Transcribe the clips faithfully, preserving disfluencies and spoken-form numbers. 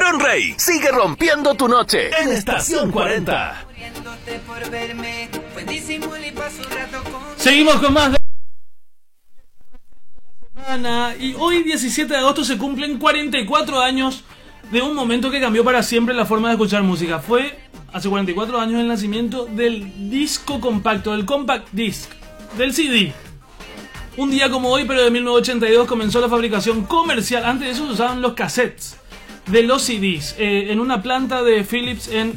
Aaron Rey sigue rompiendo tu noche en Estación cuarenta. Seguimos con más de... Y hoy, diecisiete de agosto, se cumplen cuarenta y cuatro años de un momento que cambió para siempre la forma de escuchar música. Fue hace cuarenta y cuatro años el nacimiento del disco compacto, del compact disc, del C D. Un día como hoy, pero de mil novecientos ochenta y dos, comenzó la fabricación comercial. Antes de eso se usaban los cassettes de los C Ds eh, en una planta de Philips en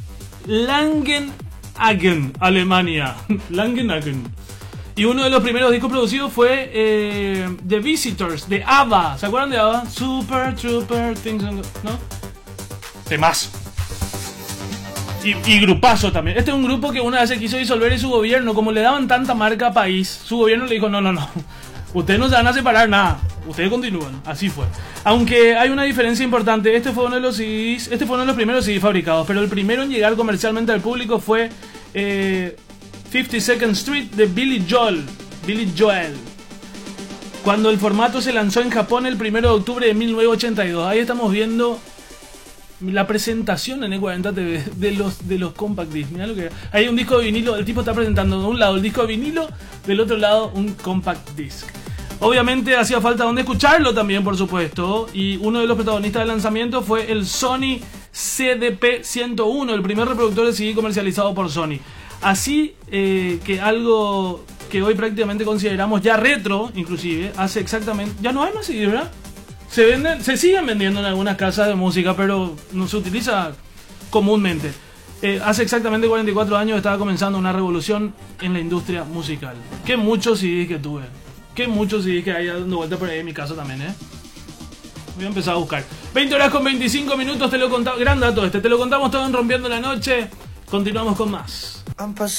Langenhagen, Alemania. Langenhagen. Y uno de los primeros discos producidos fue eh, The Visitors, de ABBA. ¿Se acuerdan de ABBA? Super Trooper, Things and... ¿no? Temazo. Y, y grupazo también. Este es un grupo que una vez se quiso disolver y su gobierno, como le daban tanta marca a país, su gobierno le dijo, no, no, no. Ustedes no se van a separar nada. Ustedes continúan. Así fue. Aunque hay una diferencia importante. Este fue uno de los C Ds, este fue uno de los primeros C Ds fabricados. Pero el primero en llegar comercialmente al público fue... Eh, fifty-second Street de Billy Joel, Billy Joel, cuando el formato se lanzó en Japón el primero de octubre de mil novecientos ochenta y dos. Ahí estamos viendo la presentación en E cuarenta T V de los, de los compact discs. Mirá lo que hay, un disco de vinilo, el tipo está presentando de un lado el disco de vinilo, del otro lado un compact disc. Obviamente hacía falta donde escucharlo también, por supuesto, y uno de los protagonistas del lanzamiento fue el Sony C D P ciento uno, el primer reproductor de C D comercializado por Sony. Así eh, que algo que hoy prácticamente consideramos ya retro, inclusive, hace exactamente... Ya no hay más C D, ¿verdad? Se venden, se siguen vendiendo en algunas casas de música, pero no se utiliza comúnmente. Eh, hace exactamente cuarenta y cuatro años estaba comenzando una revolución en la industria musical. Qué muchos C Ds que tuve. Qué muchos C Ds que hay dando vuelta por ahí en mi casa también, ¿eh? Voy a empezar a buscar. veinte horas con veinticinco minutos, te lo contamos. Gran dato este, te lo contamos todo en Rompiendo la Noche. Continuamos con más.